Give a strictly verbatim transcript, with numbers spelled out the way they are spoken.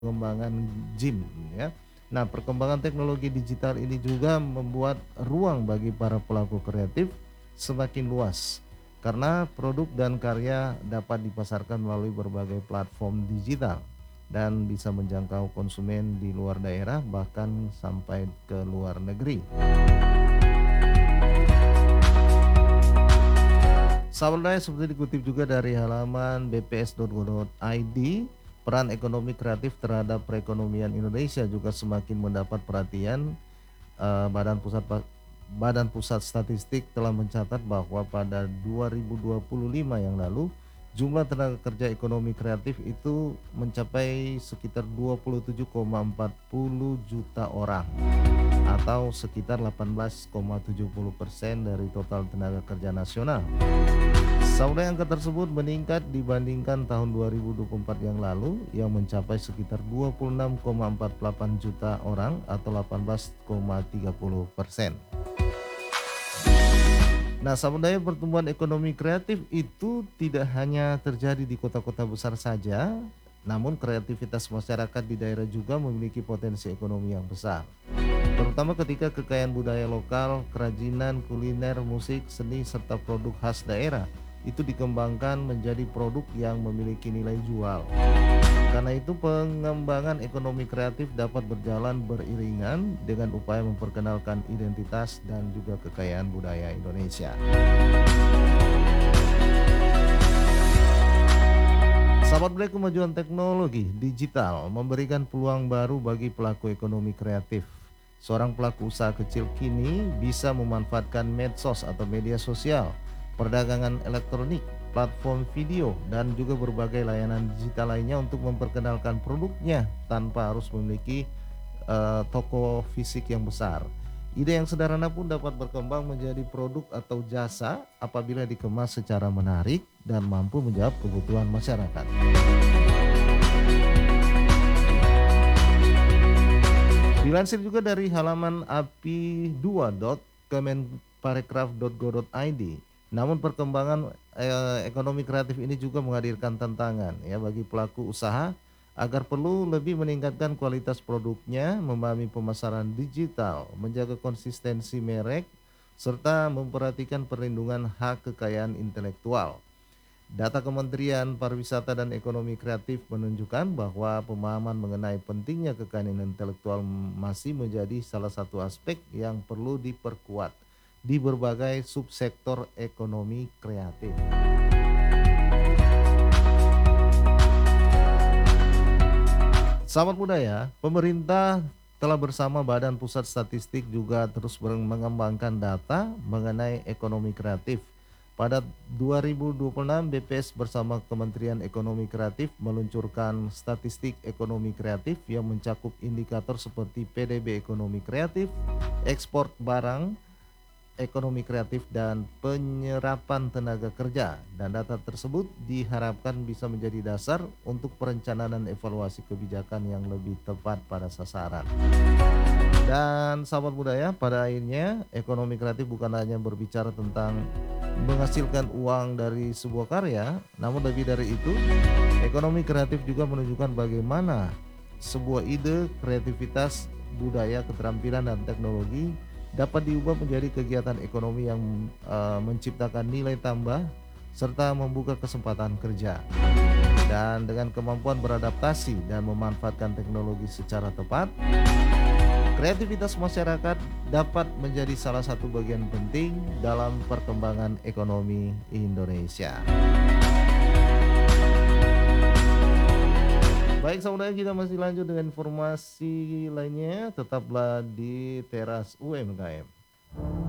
pengembangan gym ya. Nah, perkembangan teknologi digital ini juga membuat ruang bagi para pelaku kreatif semakin luas karena produk dan karya dapat dipasarkan melalui berbagai platform digital dan bisa menjangkau konsumen di luar daerah bahkan sampai ke luar negeri. Sahabat seperti dikutip juga dari halaman b p s titik go titik i d, peran ekonomi kreatif terhadap perekonomian Indonesia juga semakin mendapat perhatian. Eh, Badan Pusat Pa- Badan Pusat Statistik telah mencatat bahwa pada dua ribu dua puluh lima yang lalu jumlah tenaga kerja ekonomi kreatif itu mencapai sekitar dua puluh tujuh koma empat puluh juta orang atau sekitar delapan belas koma tujuh puluh persen dari total tenaga kerja nasional. Saudara, angka tersebut meningkat dibandingkan tahun dua ribu dua puluh empat yang lalu yang mencapai sekitar dua puluh enam koma empat puluh delapan juta orang atau delapan belas koma tiga puluh persen. Nah, saudara, pertumbuhan ekonomi kreatif itu tidak hanya terjadi di kota-kota besar saja, namun kreativitas masyarakat di daerah juga memiliki potensi ekonomi yang besar. Terutama ketika kekayaan budaya lokal, kerajinan, kuliner, musik, seni, serta produk khas daerah itu dikembangkan menjadi produk yang memiliki nilai jual. Karena itu pengembangan ekonomi kreatif dapat berjalan beriringan dengan upaya memperkenalkan identitas dan juga kekayaan budaya Indonesia. Sahabat Black, kemajuan teknologi digital memberikan peluang baru bagi pelaku ekonomi kreatif. Seorang pelaku usaha kecil kini bisa memanfaatkan medsos atau media sosial, perdagangan elektronik, platform video, dan juga berbagai layanan digital lainnya untuk memperkenalkan produknya tanpa harus memiliki eh, toko fisik yang besar. Ide yang sederhana pun dapat berkembang menjadi produk atau jasa apabila dikemas secara menarik dan mampu menjawab kebutuhan masyarakat. Dilansir juga dari halaman a p i dua titik kemenparekraf titik go titik i d, namun perkembangan eh, ekonomi kreatif ini juga menghadirkan tantangan ya bagi pelaku usaha agar perlu lebih meningkatkan kualitas produknya, memahami pemasaran digital, menjaga konsistensi merek, serta memperhatikan perlindungan hak kekayaan intelektual. Data Kementerian Pariwisata dan Ekonomi Kreatif menunjukkan bahwa pemahaman mengenai pentingnya kekayaan intelektual masih menjadi salah satu aspek yang perlu diperkuat di berbagai subsektor ekonomi kreatif. Sahabat muda ya, pemerintah telah bersama Badan Pusat Statistik juga terus mengembangkan data mengenai ekonomi kreatif. Pada dua ribu dua puluh enam, B P S bersama Kementerian Ekonomi Kreatif meluncurkan statistik ekonomi kreatif yang mencakup indikator seperti P D B ekonomi kreatif, ekspor barang, ekonomi kreatif, dan penyerapan tenaga kerja. Dan data tersebut diharapkan bisa menjadi dasar untuk perencanaan dan evaluasi kebijakan yang lebih tepat pada sasaran. Dan sahabat budaya, pada akhirnya ekonomi kreatif bukan hanya berbicara tentang menghasilkan uang dari sebuah karya, namun lebih dari itu, ekonomi kreatif juga menunjukkan bagaimana sebuah ide, kreativitas, budaya, keterampilan, dan teknologi dapat diubah menjadi kegiatan ekonomi yang uh, menciptakan nilai tambah serta membuka kesempatan kerja. Dan dengan kemampuan beradaptasi dan memanfaatkan teknologi secara tepat, kreativitas masyarakat dapat menjadi salah satu bagian penting dalam perkembangan ekonomi Indonesia. Baik saudara, kita masih lanjut dengan informasi lainnya. Tetaplah di Teras U M K M.